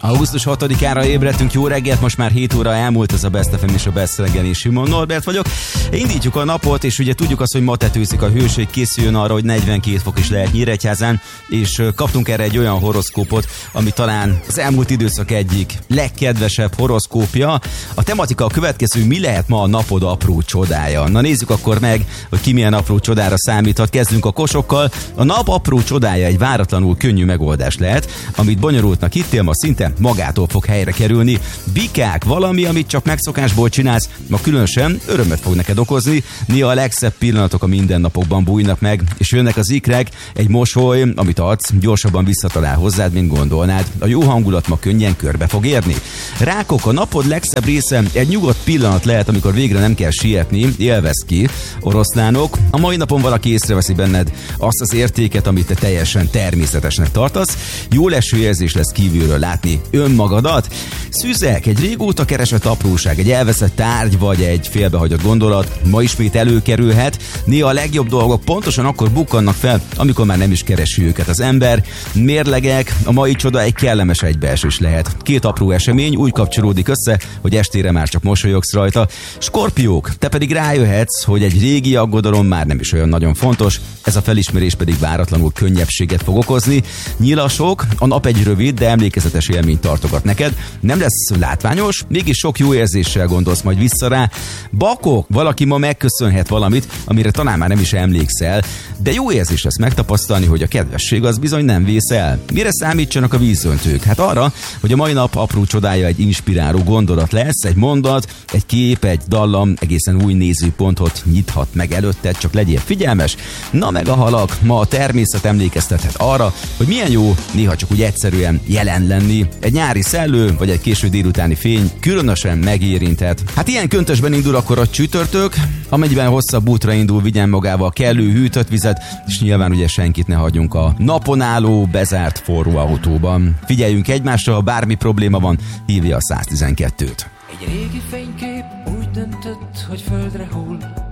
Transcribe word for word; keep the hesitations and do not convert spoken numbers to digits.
augusztus hatodikára ébredtünk, jó reggelt, most már hét óra elmúlt, ez a Best ef em és a Best reggel, és Simon Norbert vagyok. Indítjuk a napot, és ugye tudjuk azt, hogy ma tetőzik a hőség, készüljön arra, hogy negyvenkét fok is lehet Nyíregyházán, és kaptunk erre egy olyan horoszkópot, ami talán az elmúlt időszak egyik legkedvesebb horoszkópja. A tematika a következő: mi lehet ma a napod apró csodája? Na nézzük akkor meg, hogy ki milyen apró csodára számíthat. Kezdünk a kosokkal. A nap apró csodája egy váratlanul könnyű megoldás lehet, amit bonyolultnak hittél, ma szinte magától fog helyre kerülni. Bikák, valami, amit csak megszokásból csinálsz, ma különösen örömet fog neked okozni. Néha a legszebb pillanatok a mindennapokban bújnak meg, és jönnek az ikrek, egy mosoly, amit adsz, gyorsabban visszatalál hozzád, mint gondolnád. A jó hangulat ma könnyen körbe fog érni. Rákok, a napod legszebb része egy nyugodt pillanat lehet, amikor végre nem kell sietni, élvezd ki. Oroszlánok, a mai napon valaki észreveszi benned azt az értéket, amit te teljesen természetesnek tartasz. Jó leső érzés lesz kívülről látni önmagadat. Szűzek, egy régóta keresett apróság, egy elveszett tárgy vagy egy félbehagyott gondolat ma ismét előkerülhet. Néha a legjobb dolgok pontosan akkor bukkannak fel, amikor már nem is keresi őket az ember. Mérlegek, a mai csoda egy kellemes egybeesés lehet. Két apró esemény úgy kapcsolódik össze, hogy estére már csak mosolyogsz rajta. Skorpiók, te pedig rájöhetsz, hogy egy régi aggodalom már nem is olyan nagyon fontos, ez a felismerés pedig váratlanul könnyebbséget fog okozni. Nyilasok, a nap egy rövid, de emlékezetes élményt tartogat neked. Nem lesz látványos, mégis sok jó érzéssel gondolsz majd vissza rá. Bakok, valaki ma megköszönhet valamit, amire talán már nem is emlékszel, de jó érzés lesz megtapasztalni, hogy a kedvesség az bizony nem vész el. Mire számítsanak a vízöntők? Hát arra, hogy a mai nap apró csodája egy inspiráló gondolat lesz, egy mondat, egy kép, egy dallam egészen új nézőpontot nyithat meg előtted, csak legyél figyelmes. Na meg a halak, ma a természet emlékeztethet arra, hogy milyen jó néha csak úgy egyszerűen jelen lenni. Egy nyári szellő, vagy egy késő délutáni fény különösen megérinthet. Hát ilyen köntösben indul akkor a csütörtök, amennyiben hosszabb útra indul, vigyen magával kellő hűtött vizet, és nyilván ugye senkit ne hagyjunk a napon álló, bezárt forró autóban. Figyeljünk egymásra, ha bármi probléma van, hívja a száz tizenkettőt. Egy régi fénykép úgy döntött, hogy földre hull,